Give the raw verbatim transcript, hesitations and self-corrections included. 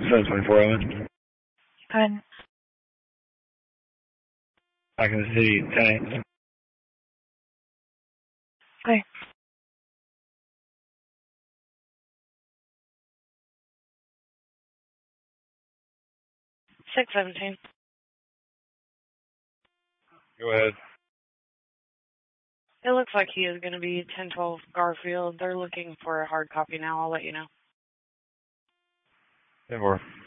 seven twenty-four Owen. ten. Back in the city, ten eight. Okay. six seventeen. Go ahead. It looks like he is going to be ten twelve Garfield. They're looking for a hard copy now. I'll let you know. ten four.